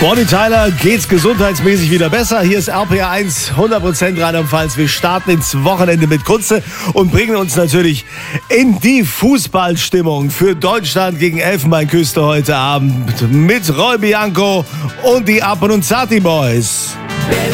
Bonnie Tyler geht's gesundheitsmäßig wieder besser. Hier ist RPR1, 100% Rheinland-Pfalz. Wir starten ins Wochenende mit Kunze und bringen uns natürlich in die Fußballstimmung für Deutschland gegen Elfenbeinküste heute Abend mit Roy Bianco und die Apen und Zati Boys.